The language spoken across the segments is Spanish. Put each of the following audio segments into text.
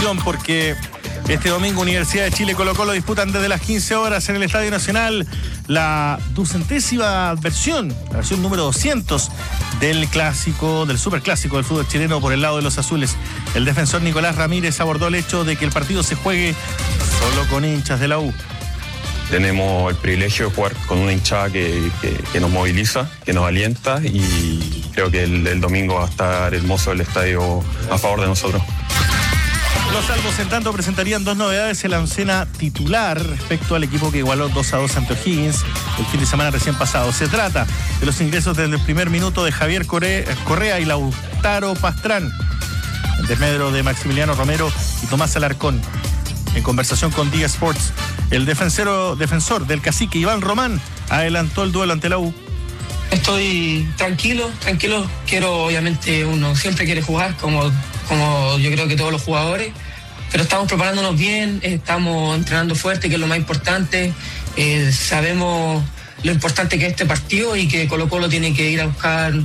atención porque este domingo Universidad de Chile y Colo-Colo disputan desde las 15 horas en el Estadio Nacional la 200ª versión, la versión número 200 del clásico, del superclásico del fútbol chileno por el lado de los azules. El defensor Nicolás Ramírez abordó el hecho de que el partido se juegue solo con hinchas de la U. Tenemos el privilegio de jugar con una hinchada que nos moviliza, que nos alienta, y creo que el domingo va a estar hermoso el estadio a favor de nosotros. Los salvos en tanto presentarían dos novedades en la oncena titular respecto al equipo que igualó 2-2 ante O'Higgins el fin de semana recién pasado. Se trata de los ingresos desde el primer minuto de Javier Correa y Lautaro Pastrán, en desmedro de Maximiliano Romero y Tomás Alarcón. En conversación con Día Sports, el defensor del cacique Iván Román adelantó el duelo ante la U. Estoy tranquilo. Quiero, obviamente, uno siempre quiere jugar, como yo creo que todos los jugadores, pero estamos preparándonos bien, estamos entrenando fuerte, que es lo más importante. Sabemos lo importante que es este partido y que Colo-Colo tiene que ir a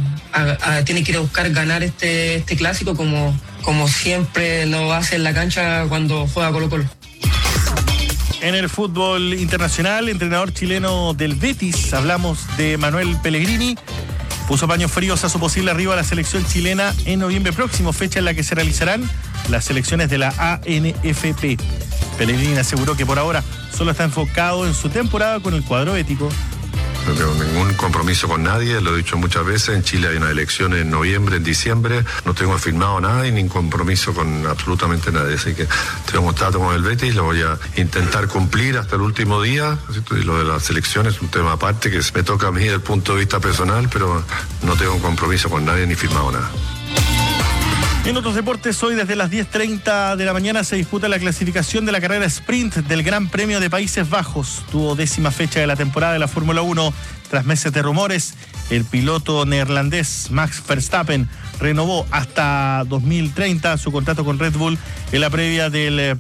buscar ganar este clásico como siempre lo hace en la cancha cuando juega Colo-Colo. En el fútbol internacional, entrenador chileno del Betis, hablamos de Manuel Pellegrini, puso paños fríos a su posible arribo a la selección chilena en noviembre próximo, fecha en la que se realizarán las selecciones de la ANFP. Pellegrini aseguró que por ahora solo está enfocado en su temporada con el cuadro bético. No tengo ningún compromiso con nadie, lo he dicho muchas veces. En Chile hay unas elecciones en noviembre, en diciembre. No tengo firmado nada y ni compromiso con absolutamente nadie. Así que tengo un trato con el Betis, lo voy a intentar cumplir hasta el último día. Y lo de las selecciones es un tema aparte que me toca a mí desde el punto de vista personal, pero no tengo un compromiso con nadie ni firmado nada. En otros deportes, hoy desde las 10:30 de la mañana se disputa la clasificación de la carrera sprint del Gran Premio de Países Bajos. Tuvo 10ª fecha de la temporada de la Fórmula 1. Tras meses de rumores, el piloto neerlandés Max Verstappen renovó hasta 2030 su contrato con Red Bull en la previa del